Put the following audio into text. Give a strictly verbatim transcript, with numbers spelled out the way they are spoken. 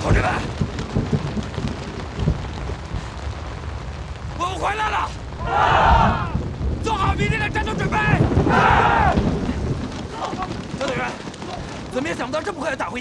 同志们，我们回来了！做好明天的战斗准备！张队员，怎么也想不到这么快就打回